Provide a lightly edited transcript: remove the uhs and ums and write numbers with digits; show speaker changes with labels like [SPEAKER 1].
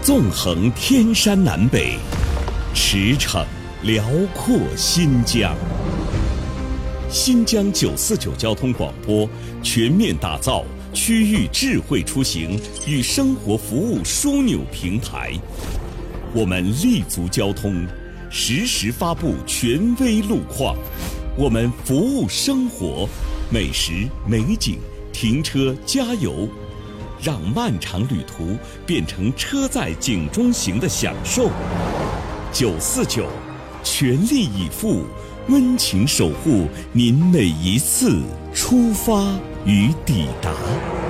[SPEAKER 1] 纵横天山南北，驰骋辽阔新疆。新疆949交通广播全面打造区域智慧出行与生活服务枢纽平台。我们立足交通，实时发布权威路况。我们服务生活，美食、美景、停车、加油，让漫长旅途变成车载景中行的享受。949，全力以赴，温情守护您每一次出发与抵达。